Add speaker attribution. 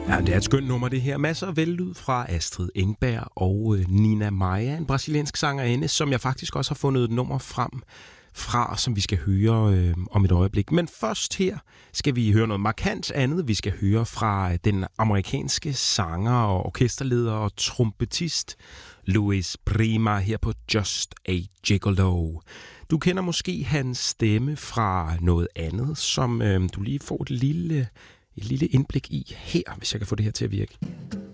Speaker 1: Ja, det er et skønt nummer, det her. Masser af vellyd fra Astrid Engberg og Nina Maia, en brasiliansk sangerinde, som jeg faktisk også har fundet et nummer frem fra, som vi skal høre om et øjeblik. Men først her skal vi høre noget markant andet. Vi skal høre fra den amerikanske sanger og orkesterleder og trompetist Louis Prima her på Just a Gigolo. Du kender måske hans stemme fra noget andet, som du lige får et lille indblik i her, hvis jeg kan få det her til at virke.